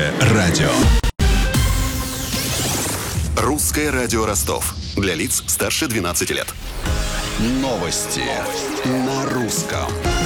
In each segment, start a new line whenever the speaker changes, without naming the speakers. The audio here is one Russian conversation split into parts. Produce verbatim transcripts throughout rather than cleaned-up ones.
Русское радио.
Русское радио Ростов. Для лиц старше двенадцати лет. Новости на русском.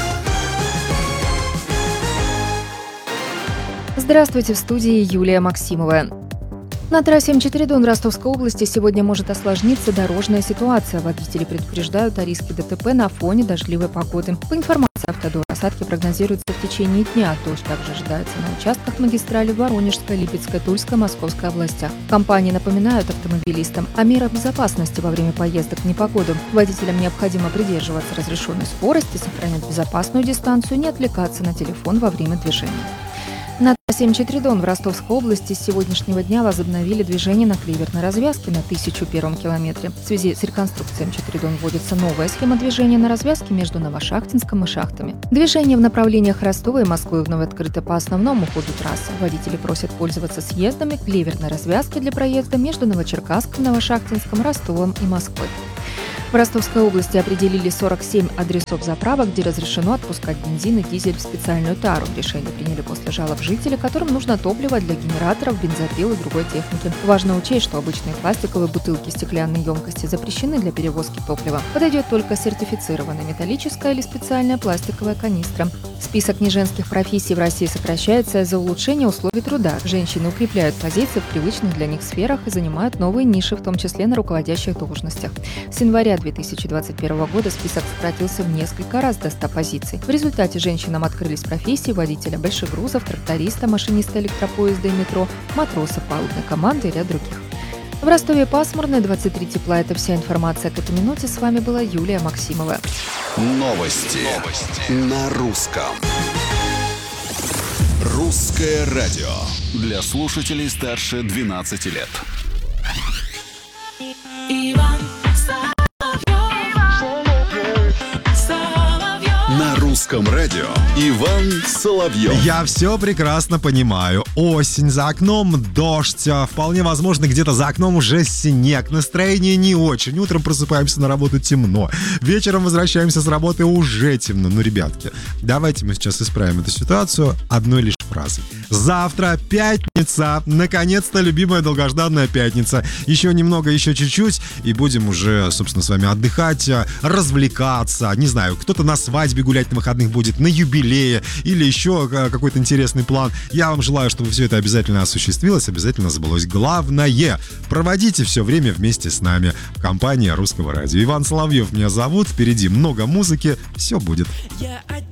Здравствуйте, в студии Юлия Максимова. На трассе эм четыре Дон в Ростовской области сегодня может осложниться дорожная ситуация. Водители предупреждают о риске ДТП на фоне дождливой погоды. По информации Автодора, осадки прогнозируются в течение дня. Дождь также ожидается на участках магистрали в Воронежской, Липецкой, Тульской, Московской областях. Компании напоминают автомобилистам о мерах безопасности во время поездок в непогоду. Водителям необходимо придерживаться разрешенной скорости, сохранять безопасную дистанцию, не отвлекаться на телефон во время движения. На трассе эм четыре Дон в Ростовской области с сегодняшнего дня возобновили движение на Клеверной развязке на тысяча первом километре. В связи с реконструкцией эм четыре Дон вводится новая схема движения на развязке между Новошахтинском и Шахтами. Движение в направлениях Ростова и Москвы вновь открыто по основному ходу трассы. Водители просят пользоваться съездами Клеверной развязки для проезда между Новочеркасском, Новошахтинском, Ростовом и Москвой. В Ростовской области определили сорок семь адресов заправок, где разрешено отпускать бензин и дизель в специальную тару. Решение приняли после жалоб жителей, которым нужно топливо для генераторов, бензопил и другой техники. Важно учесть, что обычные пластиковые бутылки стеклянной емкости запрещены для перевозки топлива. Подойдет только сертифицированная металлическая или специальная пластиковая канистра. Список неженских профессий в России сокращается из-за улучшения условий труда. Женщины укрепляют позиции в привычных для них сферах и занимают новые ниши, в том числе на руководящих должностях. С января две тысячи двадцать первого года список сократился в несколько раз до ста позиций. В результате женщинам открылись профессии водителя больших грузов, тракториста, машиниста электропоезда и метро, матроса палубной команды и ряд других. В Ростове пасмурно, двадцать три тепла. Это вся информация к этой минуте. С вами была Юлия Максимова.
Новости, Новости. На русском. Русское радио. Для слушателей старше двенадцати лет. На русском радио Иван Соловьев.
Я все прекрасно понимаю. Осень, за окном дождь, вполне возможно, где-то за окном уже снег. Настроение не очень. Утром просыпаемся на работу темно. Вечером возвращаемся с работы уже темно. Ну, ребятки, давайте мы сейчас исправим эту ситуацию одной лишь фразой. Завтра пятница. Наконец-то любимая долгожданная пятница. Еще немного, еще чуть-чуть, и будем уже, собственно, с вами отдыхать, развлекаться. Не знаю, кто-то на свадьбе гулять на выходных будет, на юбилее или еще какой-то интересный план. Я вам желаю, чтобы все это обязательно осуществилось, обязательно сбылось. Главное, проводите все время вместе с нами. Компания Русского радио. Иван Соловьев меня зовут. Впереди много музыки. Все будет.
Я